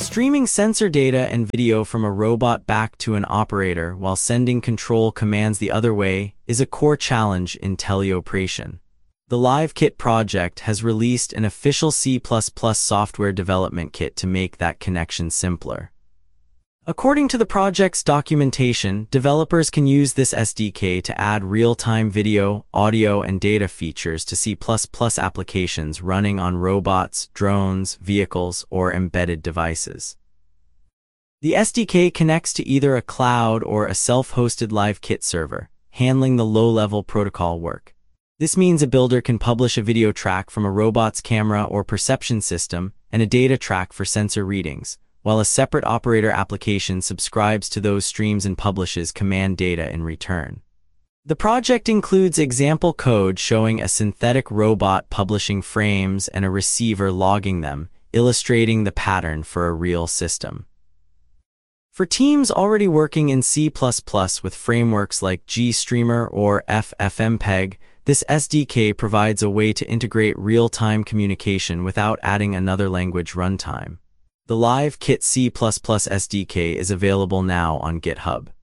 Streaming sensor data and video from a robot back to an operator while sending control commands the other way is a core challenge in teleoperation. The LiveKit project has released an official C++ software development kit to make that connection simpler. According to the project's documentation, developers can use this SDK to add real-time video, audio, and data features to C++ applications running on robots, drones, vehicles, or embedded devices. The SDK connects to either a cloud or a self-hosted LiveKit server, handling the low-level protocol work. This means a builder can publish a video track from a robot's camera or perception system and a data track for sensor readings, while a separate operator application subscribes to those streams and publishes command data in return. The project includes example code showing a synthetic robot publishing frames and a receiver logging them, illustrating the pattern for a real system. For teams already working in C++ with frameworks like GStreamer or FFmpeg, this SDK provides a way to integrate real-time communication without adding another language runtime. The LiveKit C++ SDK is available now on GitHub.